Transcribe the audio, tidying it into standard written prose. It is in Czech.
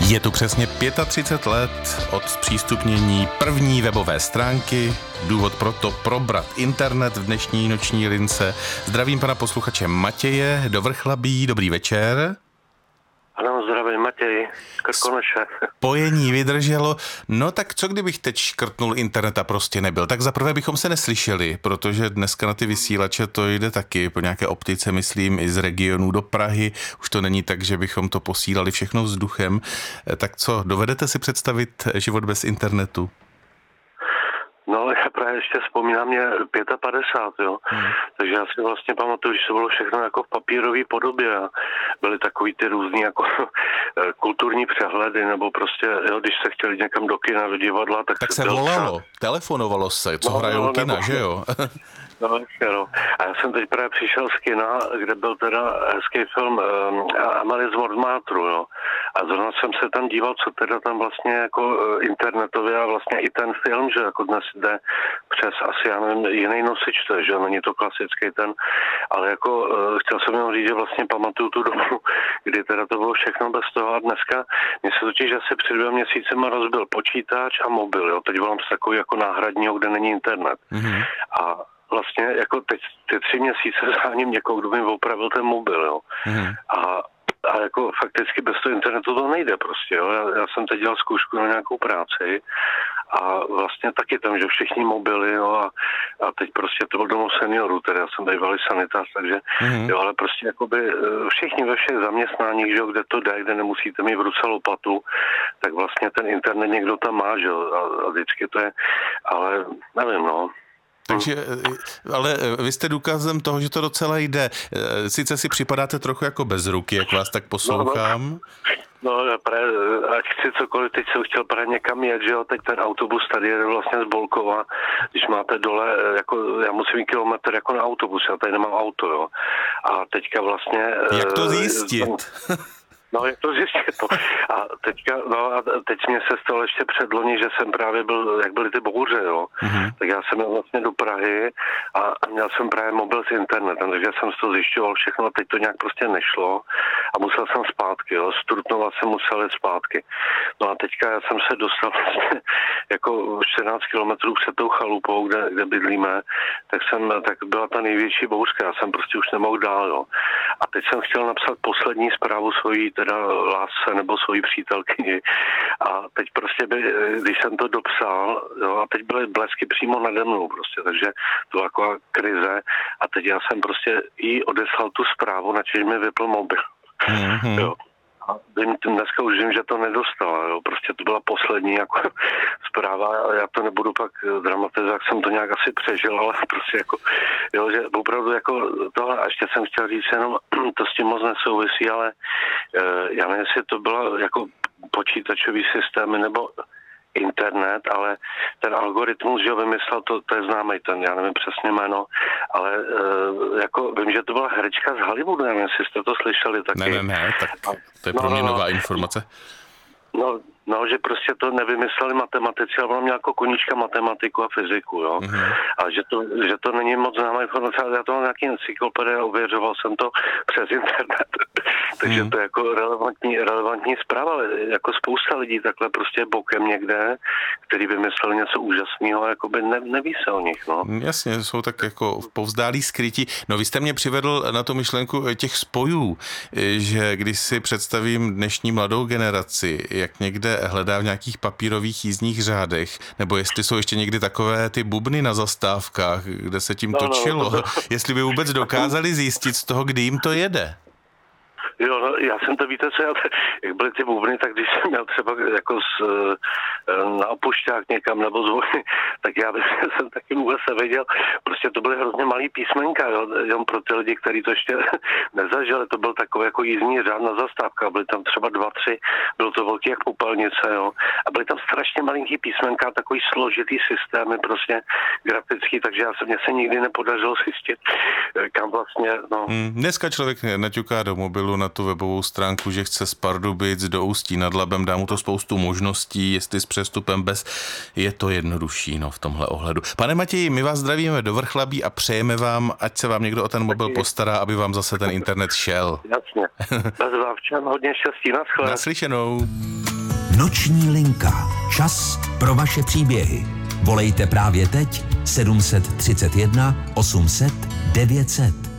Je tu přesně 35 let od zpřístupnění první webové stránky. Důvod pro to probrat internet v dnešní noční lince. Zdravím pana posluchače Matěje do Vrchlabí. Dobrý večer. Ano, zdravím, Matěj, Krkonoše. Spojení vydrželo. No tak co kdybych teď škrtnul internet a prostě nebyl? Tak zaprvé bychom se neslyšeli, protože dneska na ty vysílače to jde taky. Po nějaké optice, myslím, i z regionů do Prahy. Už to není tak, že bychom to posílali všechno vzduchem. Tak co, dovedete si představit život bez internetu? No, já právě ještě vzpomínám, mě 55, jo. Takže já si vlastně pamatuju, že to bylo všechno jako v papírové podobě a byly takový ty různý jako kulturní přehledy, nebo prostě, jo, když se chtěli někam do kina, do divadla, tak se volalo, telefonovalo se, co hrajou kina, že jo? No. A já jsem teď právě přišel z kina, kde byl teda hezký film Amelie z Montmartru, jo. A zrovna jsem se tam díval, co teda tam vlastně jako internetově a vlastně i ten film, že jako dnes jde přes asi, já nevím, jiný nosič, to je, že není to klasický ten, ale jako chtěl jsem jenom říct, že vlastně pamatuju tu dobu, kdy teda to bylo všechno bez toho a dneska mě se totiž asi před 2 měsícema rozbil počítač a mobil, jo. Teď volám z takový jako náhradního, kde není internet. A vlastně jako teď ty 3 měsíce záním někoho, kdo mi opravil ten mobil, jo. A jako fakticky bez toho internetu to nejde prostě, jo. Já jsem teď dělal zkoušku na nějakou práci a vlastně taky tam, že všichni mobily, jo, a teď prostě to byl domov seniorů, teda já jsem bývalý sanitář, takže jo, ale prostě jakoby všichni ve všech zaměstnáních, že jo, kde to jde, kde nemusíte mít v ruce lopatu, tak vlastně ten internet někdo tam má, že jo, a vždycky to je, ale nevím, no. Takže, ale vy jste důkazem toho, že to docela jde. Sice si připadáte trochu jako bez ruky, jak vás tak poslouchám. No, ať chci cokoliv, teď jsem chtěl právě někam jet, že jo, teď ten autobus tady jede vlastně z Bolkova, když máte dole, jako já musím jít kilometr jako na autobus, já tady nemám auto, jo. A teďka vlastně... Jak to zjistit? No, jak to zjistit to. A teď mě se stalo ještě předloni, že jsem právě byl, jak byly ty bouře, jo. Tak já jsem jel vlastně do Prahy a měl jsem právě mobil s internetem, takže jsem si to zjišťoval všechno a teď to nějak prostě nešlo a musel jsem zpátky, jo. Z Trutnova jsem musel jít zpátky. No a teďka já jsem se dostal vlastně jako 14 kilometrů před tou chalupou, kde bydlíme, tak byla ta největší bouřka, já jsem prostě už nemohl dál, jo. A teď jsem chtěl napsat poslední zprávu svojí teda lásce nebo svojí přítelkyni a teď prostě když jsem to dopsal, jo, a teď byly blesky přímo nade mnou prostě, takže to byla taková krize a teď já jsem prostě jí odeslal tu zprávu, načež mi vypl mobil. Jo. A dneska už vím, že to nedostala, jo. Prostě to byla poslední jako zpráva a já to nebudu pak dramatizovat, jak jsem to nějak asi přežil, ale prostě jako, jo, že opravdu jako tohle, a ještě jsem chtěl říct jenom, to s tím moc nesouvisí, ale já nevím, jestli to bylo jako počítačový systémy nebo internet, ale ten algoritmus, že ho vymyslel, to je známý ten, já nevím přesně jméno, ale jako vím, že to byla herečka z Hollywoodu, nevím, jestli jste to slyšeli taky. Ne, tak to je pro mě nová informace. No, že prostě to nevymysleli matematici, ale ona měla jako koníčka matematiku a fyziku, jo. A že to není moc známá informace, ale já to mám nějaký encyklopedie, ověřoval jsem to přes internet. Takže to je jako relevantní zpráva, ale jako spousta lidí takhle prostě bokem někde, který vymyslel něco úžasného, jakoby neví se o nich, no. Jasně, jsou tak jako povzdálí skrytí. No vy jste mě přivedl na tu myšlenku těch spojů, že když si představím dnešní mladou generaci, jak někde hledá v nějakých papírových jízdních řádech, nebo jestli jsou ještě někdy takové ty bubny na zastávkách, kde se tím točilo, jestli by vůbec dokázali zjistit z toho, kdy jim to jede. Jo, no, já jsem to, víte co, jak byly ty bubny, tak když jsem měl třeba jako na opušťák někam nebo zvony, tak já jsem taky vůbec nevěděl, prostě to byly hrozně malý písmenka, jo, jenom pro ty lidi, kteří to ještě nezažili, to byl takový jako jízdní řád na zastávkách, byly tam třeba 2, 3, bylo to velký jak popelnice, jo, a byly tam strašně malinký písmenka, takový složitý systémy, prostě grafický, takže mně se nikdy nepodařilo zjistit, kam vlastně, no. Dneska člověk naťuká do mobilu na tu webovou stránku, že chce z Pardubic do Ústí nad Labem, dá mu to spoustu možností, jestli s přestupem bez, je to jednodušší, no, v tomhle ohledu. Pane Matěji, my vás zdravíme do Vrchlabí a přejeme vám, ať se vám někdo o ten mobil postará, aby vám zase ten internet šel. Jasně. Bez vás všem hodně štěstí, naschle. Naslyšenou. Noční linka. Čas pro vaše příběhy. Volejte právě teď 731 800 900.